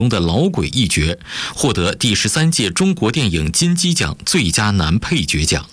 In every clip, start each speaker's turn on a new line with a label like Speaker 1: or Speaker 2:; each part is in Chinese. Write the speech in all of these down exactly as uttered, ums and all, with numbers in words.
Speaker 1: 中的老鬼一角，获得第十三届中国电影金鸡奖最佳男配角奖。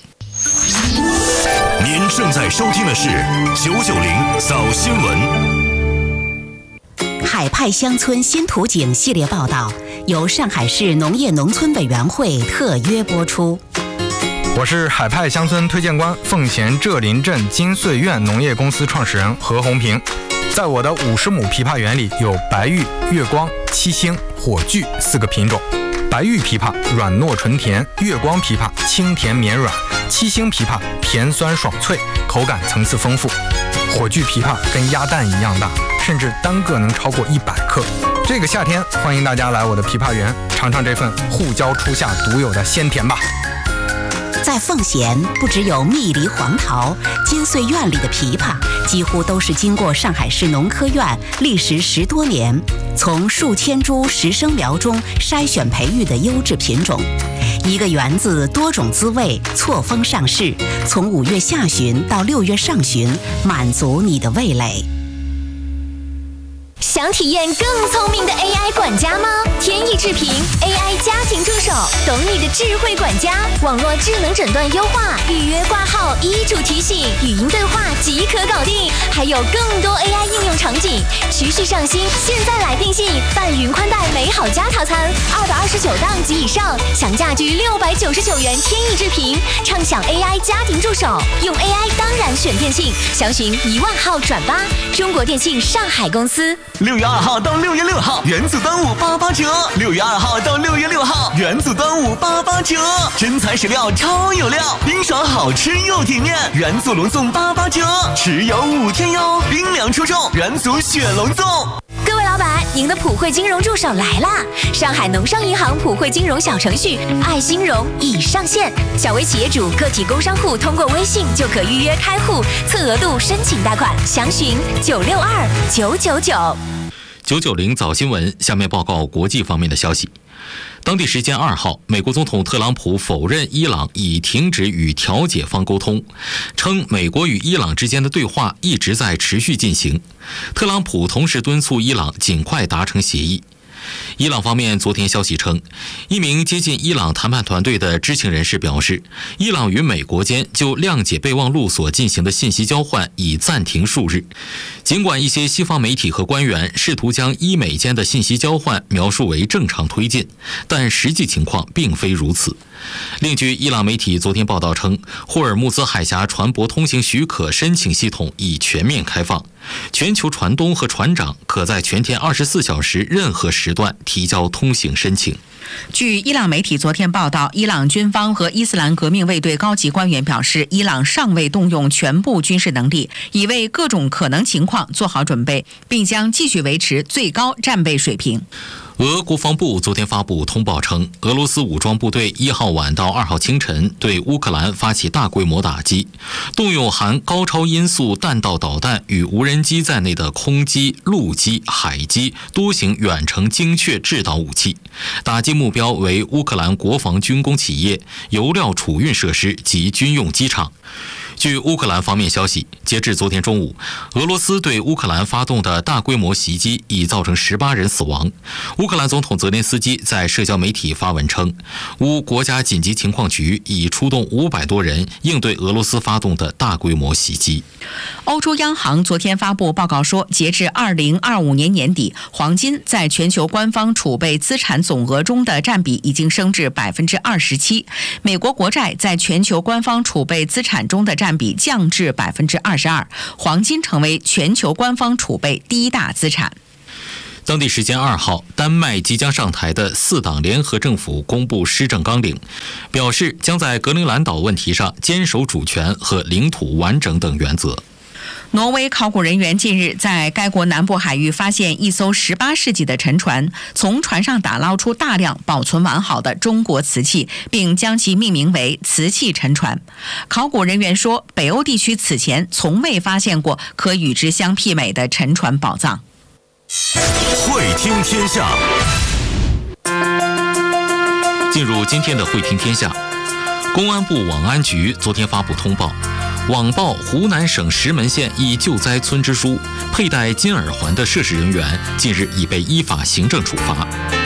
Speaker 2: 您正在收听的是九九零早新闻。
Speaker 3: 海派乡村新图景系列报道由上海市农业农村委员会特约播出。
Speaker 4: 我是海派乡村推荐官奉贤浙林镇金穗苑农业公司创始人何红平。在我的五十亩枇杷园里有白玉、月光、七星、火炬四个品种。白玉枇杷软糯纯甜，月光枇杷清甜绵软，七星枇杷甜酸爽脆，口感层次丰富。火炬枇杷跟鸭蛋一样大，甚至单个能超过一百克。这个夏天，欢迎大家来我的枇杷园，尝尝这份沪椒初夏独有的鲜甜吧。
Speaker 3: 在奉贤，不只有蜜梨黄桃，金穗苑里的枇杷几乎都是经过上海市农科院历时十多年，从数千株实生苗中筛选培育的优质品种。一个园子多种滋味，错峰上市，从五月下旬到六月上旬，满足你的味蕾。
Speaker 5: 想体验更聪明的 A I 管家吗？天意智评 A I 家庭助手，懂你的智慧管家，网络智能诊断优化，预约挂号，医嘱提醒，语音对话即可搞定，还有更多 A I 应用场景，持续上新，现在来定性泛云宽带美好家套餐，二百二十九档及以上，享价居六百九十九元。天意智评畅享 A I 家庭助手，用 A I 当然选电信，详询一万号转八，中国电信上海公司。
Speaker 6: 六月二号到六月六号，元祖端午八八折；六月二号到六月六号，元祖端午八八折，真材实料，超有料，冰爽好吃又体面，元祖隆重八八折，持有五天哟，冰凉出众，元祖雪隆重。
Speaker 5: 各位老板，您的普惠金融助手来啦！上海农商银行普惠金融小程序爱金融已上线，小微企业主、个体工商户通过微信就可预约开户、测额度、申请贷款，详询九六二九九九。
Speaker 1: 九九零早新闻，下面报告国际方面的消息。当地时间二号，美国总统特朗普否认伊朗已停止与调解方沟通，称美国与伊朗之间的对话一直在持续进行。特朗普同时敦促伊朗尽快达成协议。伊朗方面昨天消息称，一名接近伊朗谈判团队的知情人士表示，伊朗与美国间就谅解备忘录所进行的信息交换已暂停数日。尽管一些西方媒体和官员试图将伊美间的信息交换描述为正常推进，但实际情况并非如此。另据伊朗媒体昨天报道称，霍尔木兹海峡船舶通行许可申请系统已全面开放，全球船东和船长可在全天二十四小时任何时段提交通行申请。
Speaker 7: 据伊朗媒体昨天报道，伊朗军方和伊斯兰革命卫队高级官员表示，伊朗尚未动用全部军事能力，已为各种可能情况做好准备，并将继续维持最高战备水平。
Speaker 1: 俄国防部昨天发布通报称，俄罗斯武装部队一号晚到二号清晨对乌克兰发起大规模打击，动用含高超音速弹道导弹与无人机在内的空机、陆基、海基多型远程精确制导武器，打击目标为乌克兰国防军工企业、油料储运设施及军用机场。据乌克兰方面消息，截至昨天中午，俄罗斯对乌克兰发动的大规模袭击已造成十八人死亡。乌克兰总统泽连斯基在社交媒体发文称，乌国家紧急情况局已出动五百多人应对俄罗斯发动的大规模袭击。
Speaker 7: 欧洲央行昨天发布报告说，截至二零二五年年底，黄金在全球官方储备资产总额中的占比已经升至百分之二十七，美国国债在全球官方储备资产中的占比降至百分之二十二，黄金成为全球官方储备第一大资产。
Speaker 1: 当地时间二号，丹麦即将上台的四党联合政府公布施政纲领，表示将在格陵兰岛问题上坚守主权和领土完整等原则。
Speaker 7: 挪威考古人员近日在该国南部海域发现一艘十八世纪的沉船，从船上打捞出大量保存完好的中国瓷器，并将其命名为瓷器沉船。考古人员说，北欧地区此前从未发现过可与之相媲美的沉船宝藏。
Speaker 2: 会听天下，
Speaker 1: 进入今天的会听天下，公安部网安局昨天发布通报，网曝湖南省石门县一救灾村支书佩戴金耳环的涉事人员，近日已被依法行政处罚。